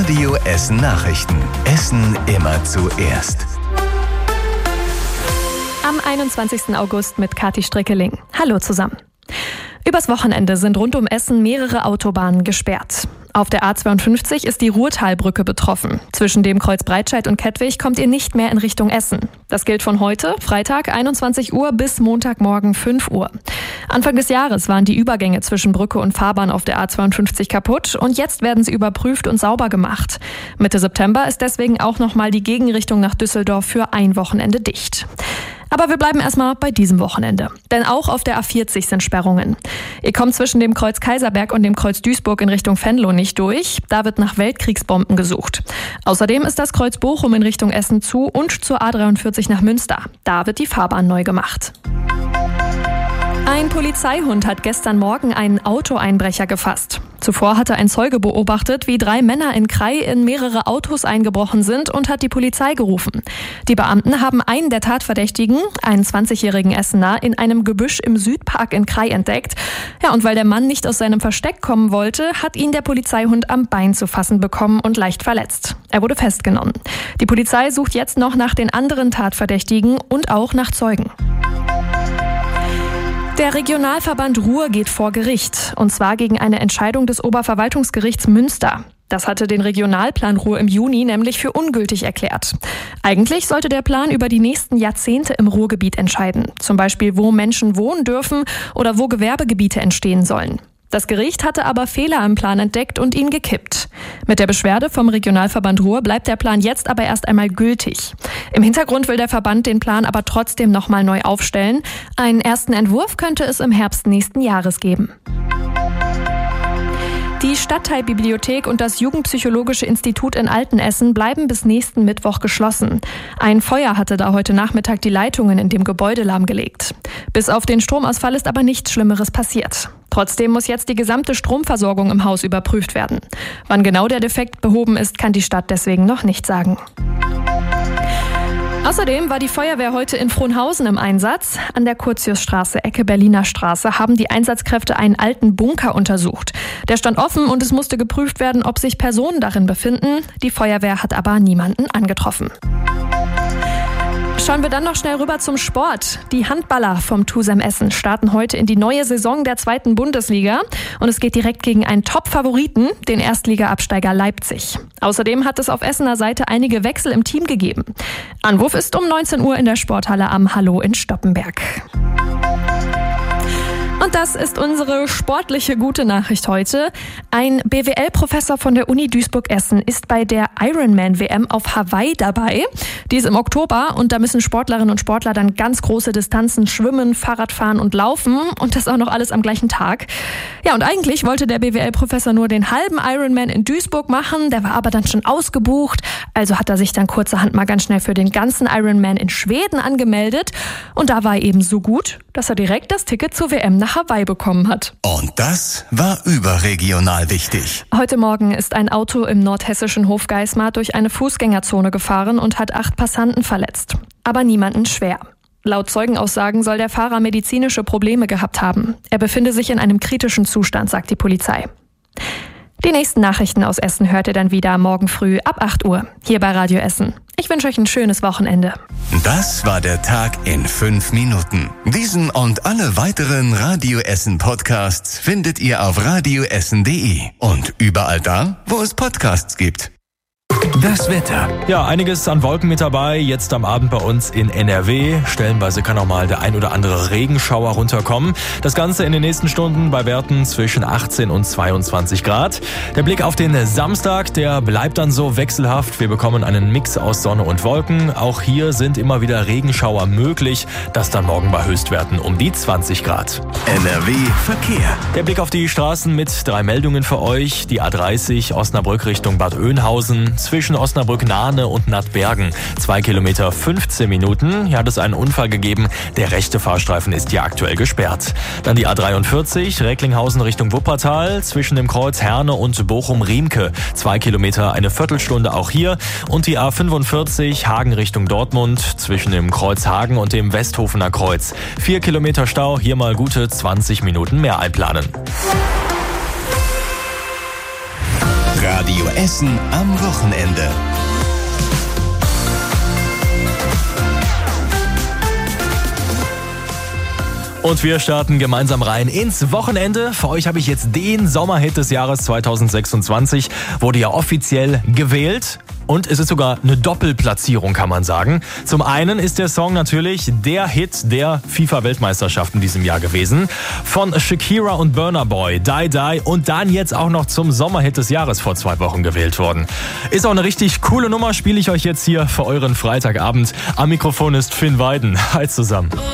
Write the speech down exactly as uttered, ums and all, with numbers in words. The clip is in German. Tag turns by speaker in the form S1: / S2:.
S1: Radio Essen Nachrichten. Essen immer zuerst.
S2: Am einundzwanzigsten August mit Kathi Strickeling. Hallo zusammen. Übers Wochenende sind rund um Essen mehrere Autobahnen gesperrt. Auf der A zweiundfünfzig ist die Ruhrtalbrücke betroffen. Zwischen dem Kreuz Breitscheid und Kettwig kommt ihr nicht mehr in Richtung Essen. Das gilt von heute, Freitag einundzwanzig Uhr, bis Montagmorgen fünf Uhr. Anfang des Jahres waren die Übergänge zwischen Brücke und Fahrbahn auf der A zweiundfünfzig kaputt und jetzt werden sie überprüft und sauber gemacht. Mitte September ist deswegen auch nochmal die Gegenrichtung nach Düsseldorf für ein Wochenende dicht. Aber wir bleiben erstmal bei diesem Wochenende. Denn auch auf der A vierzig sind Sperrungen. Ihr kommt zwischen dem Kreuz Kaiserberg und dem Kreuz Duisburg in Richtung Venlo nicht durch. Da wird nach Weltkriegsbomben gesucht. Außerdem ist das Kreuz Bochum in Richtung Essen zu und zur A dreiundvierzig nach Münster. Da wird die Fahrbahn neu gemacht. Ein Polizeihund hat gestern Morgen einen Autoeinbrecher gefasst. Zuvor hatte ein Zeuge beobachtet, wie drei Männer in Krai in mehrere Autos eingebrochen sind und hat die Polizei gerufen. Die Beamten haben einen der Tatverdächtigen, einen zwanzigjährigen Essener, in einem Gebüsch im Südpark in Krai entdeckt. Ja, und weil der Mann nicht aus seinem Versteck kommen wollte, hat ihn der Polizeihund am Bein zu fassen bekommen und leicht verletzt. Er wurde festgenommen. Die Polizei sucht jetzt noch nach den anderen Tatverdächtigen und auch nach Zeugen. Der Regionalverband Ruhr geht vor Gericht, und zwar gegen eine Entscheidung des Oberverwaltungsgerichts Münster. Das hatte den Regionalplan Ruhr im Juni nämlich für ungültig erklärt. Eigentlich sollte der Plan über die nächsten Jahrzehnte im Ruhrgebiet entscheiden. Zum Beispiel, wo Menschen wohnen dürfen oder wo Gewerbegebiete entstehen sollen. Das Gericht hatte aber Fehler im Plan entdeckt und ihn gekippt. Mit der Beschwerde vom Regionalverband Ruhr bleibt der Plan jetzt aber erst einmal gültig. Im Hintergrund will der Verband den Plan aber trotzdem nochmal neu aufstellen. Einen ersten Entwurf könnte es im Herbst nächsten Jahres geben. Die Stadtteilbibliothek und das Jugendpsychologische Institut in Altenessen bleiben bis nächsten Mittwoch geschlossen. Ein Feuer hatte da heute Nachmittag die Leitungen in dem Gebäude lahmgelegt. Bis auf den Stromausfall ist aber nichts Schlimmeres passiert. Trotzdem muss jetzt die gesamte Stromversorgung im Haus überprüft werden. Wann genau der Defekt behoben ist, kann die Stadt deswegen noch nicht sagen. Außerdem war die Feuerwehr heute in Frohnhausen im Einsatz. An der Curtiusstraße, Ecke Berliner Straße, haben die Einsatzkräfte einen alten Bunker untersucht. Der stand offen und es musste geprüft werden, ob sich Personen darin befinden. Die Feuerwehr hat aber niemanden angetroffen. Schauen wir dann noch schnell rüber zum Sport. Die Handballer vom Tusem Essen starten heute in die neue Saison der zweiten Bundesliga. Und es geht direkt gegen einen Top-Favoriten, den Erstliga-Absteiger Leipzig. Außerdem hat es auf Essener Seite einige Wechsel im Team gegeben. Anwurf ist um neunzehn Uhr in der Sporthalle am Hallo in Stoppenberg. Und das ist unsere sportliche gute Nachricht heute. Ein B W L-Professor von der Uni Duisburg-Essen ist bei der Ironman-W M auf Hawaii dabei. Die ist im Oktober und da müssen Sportlerinnen und Sportler dann ganz große Distanzen schwimmen, Fahrradfahren und laufen und das auch noch alles am gleichen Tag. Ja, und eigentlich wollte der B W L-Professor nur den halben Ironman in Duisburg machen, der war aber dann schon ausgebucht. Also hat er sich dann kurzerhand mal ganz schnell für den ganzen Ironman in Schweden angemeldet und da war er eben so gut, dass er direkt das Ticket zur W M nach Hawaii bekommen hat.
S1: Und das war überregional wichtig.
S2: Heute Morgen ist ein Auto im nordhessischen Hofgeismar durch eine Fußgängerzone gefahren und hat acht Passanten verletzt. Aber niemanden schwer. Laut Zeugenaussagen soll der Fahrer medizinische Probleme gehabt haben. Er befinde sich in einem kritischen Zustand, sagt die Polizei. Die nächsten Nachrichten aus Essen hört ihr dann wieder morgen früh ab acht Uhr hier bei Radio Essen. Ich wünsche euch ein schönes Wochenende.
S1: Das war der Tag in fünf Minuten. Diesen und alle weiteren Radio Essen Podcasts findet ihr auf radioessen punkt de und überall da, wo es Podcasts gibt. Das Wetter.
S3: Ja, einiges an Wolken mit dabei. Jetzt am Abend bei uns in N R W. Stellenweise kann auch mal der ein oder andere Regenschauer runterkommen. Das Ganze in den nächsten Stunden bei Werten zwischen achtzehn und zweiundzwanzig Grad. Der Blick auf den Samstag, der bleibt dann so wechselhaft. Wir bekommen einen Mix aus Sonne und Wolken. Auch hier sind immer wieder Regenschauer möglich. Das dann morgen bei Höchstwerten um die zwanzig Grad.
S1: N R W Verkehr.
S3: Der Blick auf die Straßen mit drei Meldungen für euch. Die A dreißig Osnabrück Richtung Bad Oeynhausen. Zwischen Osnabrück-Nahne und Nattbergen. Zwei Kilometer, fünfzehn Minuten. Hier hat es einen Unfall gegeben. Der rechte Fahrstreifen ist hier aktuell gesperrt. Dann die A dreiundvierzig, Recklinghausen Richtung Wuppertal. Zwischen dem Kreuz Herne und Bochum-Riemke. Zwei Kilometer, eine Viertelstunde auch hier. Und die A fünfundvierzig, Hagen Richtung Dortmund. Zwischen dem Kreuz Hagen und dem Westhofener Kreuz. Vier Kilometer Stau, hier mal gute zwanzig Minuten mehr einplanen.
S1: Radio Essen am Wochenende.
S3: Und wir starten gemeinsam rein ins Wochenende. Für euch habe ich jetzt den Sommerhit des Jahres zweitausendsechsundzwanzig. Wurde ja offiziell gewählt. Und es ist sogar eine Doppelplatzierung, kann man sagen. Zum einen ist der Song natürlich der Hit der FIFA-Weltmeisterschaft in diesem Jahr gewesen. Von Shakira und Burna Boy, Die Die, und dann jetzt auch noch zum Sommerhit des Jahres vor zwei Wochen gewählt worden. Ist auch eine richtig coole Nummer, spiele ich euch jetzt hier für euren Freitagabend. Am Mikrofon ist Finn Weiden. Hi zusammen.